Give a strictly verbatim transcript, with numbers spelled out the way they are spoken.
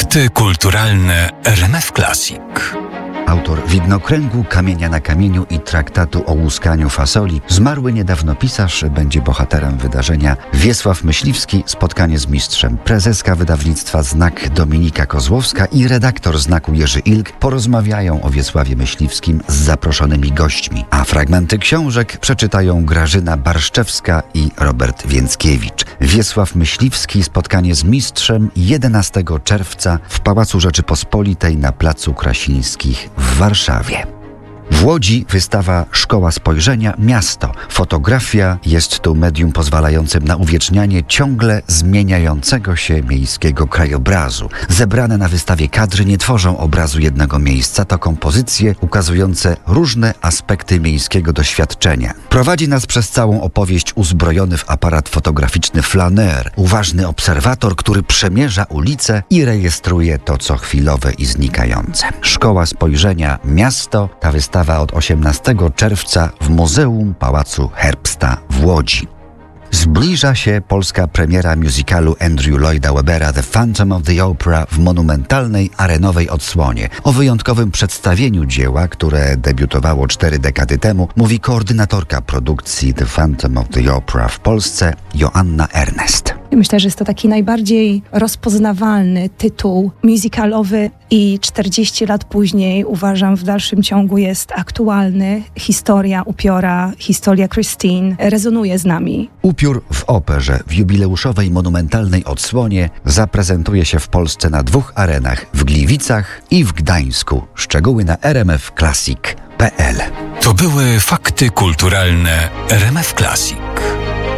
Fakty kulturalne R M F Classic. Autor Widnokręgu, Kamienia na kamieniu i traktatu o łuskaniu fasoli, zmarły niedawno pisarz, będzie bohaterem wydarzenia Wiesław Myśliwski, spotkanie z mistrzem. Prezeska wydawnictwa Znak Dominika Kozłowska i redaktor Znaku Jerzy Ilk porozmawiają o Wiesławie Myśliwskim z zaproszonymi gośćmi, a fragmenty książek przeczytają Grażyna Barszczewska i Robert Więckiewicz. Wiesław Myśliwski, spotkanie z mistrzem, jedenastego czerwca w Pałacu Rzeczypospolitej na Placu Krasińskich w Warszawie. W Łodzi wystawa Szkoła Spojrzenia Miasto. Fotografia jest tu medium pozwalającym na uwiecznianie ciągle zmieniającego się miejskiego krajobrazu. Zebrane na wystawie kadry nie tworzą obrazu jednego miejsca, to kompozycje ukazujące różne aspekty miejskiego doświadczenia. Prowadzi nas przez całą opowieść uzbrojony w aparat fotograficzny flaner, uważny obserwator, który przemierza ulice i rejestruje to, co chwilowe i znikające. Szkoła Spojrzenia Miasto, ta wystawa od osiemnastego czerwca w Muzeum Pałacu Herbsta w Łodzi. Zbliża się polska premiera musicalu Andrew Lloyda Webbera The Phantom of the Opera w monumentalnej arenowej odsłonie. O wyjątkowym przedstawieniu dzieła, które debiutowało cztery dekady temu, mówi koordynatorka produkcji The Phantom of the Opera w Polsce, Joanna Ernest. Myślę, że jest to taki najbardziej rozpoznawalny tytuł musicalowy i czterdzieści lat później uważam w dalszym ciągu jest aktualny. Historia upiora, historia Christine rezonuje z nami. Upiór w operze w jubileuszowej monumentalnej odsłonie zaprezentuje się w Polsce na dwóch arenach, w Gliwicach i w Gdańsku. Szczegóły na r m f classic kropka p l. To były fakty kulturalne R M F Classic.